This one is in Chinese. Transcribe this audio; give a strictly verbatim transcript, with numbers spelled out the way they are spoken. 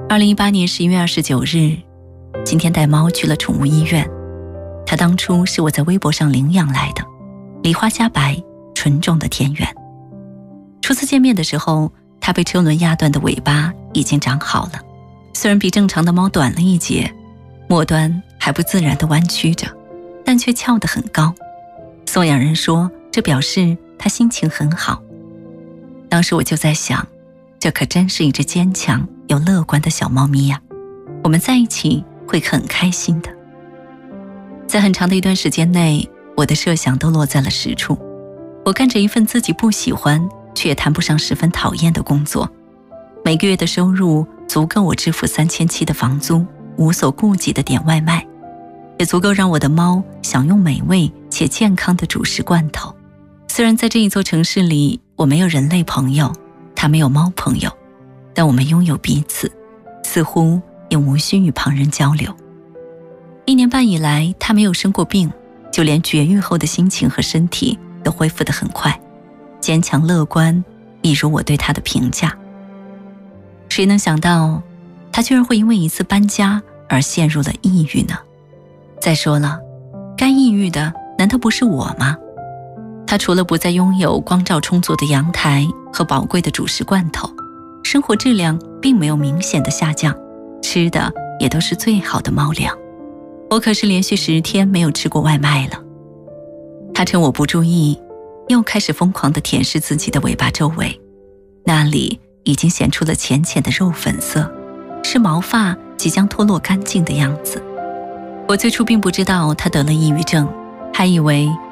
二零一八年十一月二十九日，今天带猫去了宠物医院。它当初是我在微博上领养来的，梨花加白，纯种的田园。初次见面的时候，它被车轮压断的尾巴已经长好了，虽然比正常的猫短了一截，末端还不自然地弯曲着，但却翘得很高。送养人说，这表示它心情很好。当时我就在想，这可真是一只坚强又乐观的小猫咪呀，我们在一起会很开心的。在很长的一段时间内，我的设想都落在了实处。我干着一份自己不喜欢却也谈不上十分讨厌的工作，每个月的收入足够我支付三千七的房租，无所顾忌的点外卖，也足够让我的猫享用美味且健康的主食罐头。虽然在这一座城市里，我没有人类朋友，它没有猫朋友，但我们拥有彼此，似乎也无需与旁人交流。一年半以来，它没有生过病，就连绝育后的心情和身体都恢复得很快，坚强乐观，一如我对它的评价。谁能想到，它居然会因为一次搬家而陷入了抑郁呢？再说了，该抑郁的难道不是我吗？它除了不再拥有光照充足的阳台和宝贵的主食罐头，生活质量并没有明显的下降，吃的也都是最好的猫粮。我可是连续十天没有吃过外卖了。它趁我不注意，又开始疯狂地舔舐自己的尾巴周围，那里已经显出了浅浅的肉粉色，是毛发即将脱落干净的样子。我最初并不知道它得了抑郁症，还以为